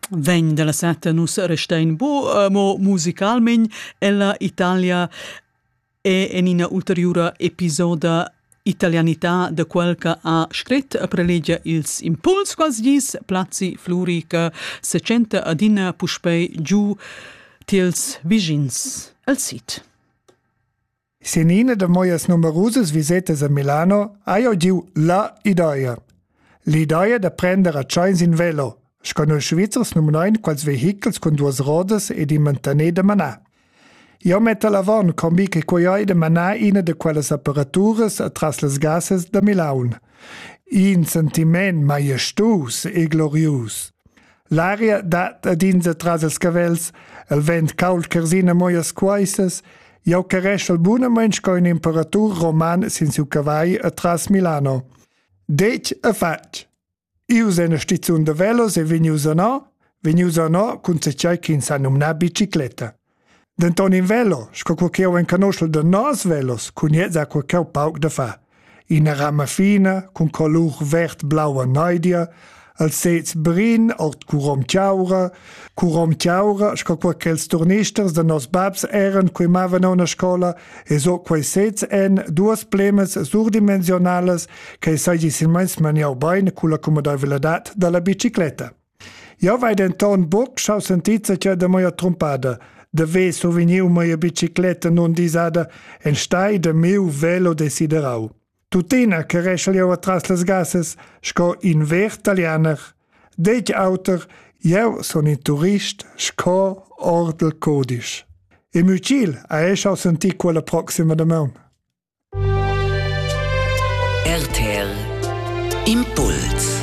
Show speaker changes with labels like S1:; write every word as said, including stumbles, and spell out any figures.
S1: Vegn della setta nus restein bo uh, mo musicalmein ella Italia e en ina ulteriura episoda italianità de quel che ha scret a prelegia ils impuls quals dis plazi fluri che se centa adina puspei giù tils vigins al sit.
S2: Sinina de moias numerosas visitas a Milano ha io giu la idea. L'idea de prendere a chains in velo, scono Schweizers numero ein quals vehicles con duas rodas e di mantenere de manà. Io mette l'avon combi che quei de manà ina de quelles apparaturas atras les gases de Milan. In sentiment majestus e glorius. L'aria dat adins atras els cavels, el vent caul carsina moias quaisas, io caresce il buona mensch co in imperatur roman sin su cavai atras Milano. Dec a fac. Io se una stizione de velos e venius a no, venius a no cun se c'è chi sa numna bicicletta. Denton in velo, sco qualcheu en canoscel de nos velos, cun jetz a qualcheu pauc da fa. In a rama fina, cun color vert blau a noidia, al sets brin, ort curom ciaura, curom ciaura, sco qualchels turnisters de nos babs eren qui mavan a una scola, e so quai sets en duas plemes surdimensionales che saggi silmens maniau bain cu la comodabilitat de la bicicletta. Io vai denton buc schau sentizza c'è de moia trompada, de ve soveniu moia bicicletta non disada en stai de meu velo desiderau. Tutina che reschel atras les gases, sco in ver talianer. Dec auter, eu son in turist, sco ordel codisch. E mucil, a esch au senti quella proxima de maun.
S3: R T L Impuls.